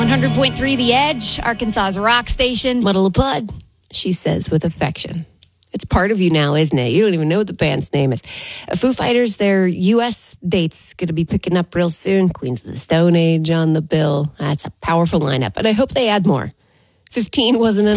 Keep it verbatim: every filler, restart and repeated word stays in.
one hundred point three The Edge, Arkansas's rock station. Muddle a Pud, she says with affection. It's part of you now, isn't it? You don't even know what the band's name is. Uh, Foo Fighters, their U S date's going to be picking up real soon. Queens of the Stone Age on the bill. That's a powerful lineup, and I hope they add more. fifteen wasn't enough.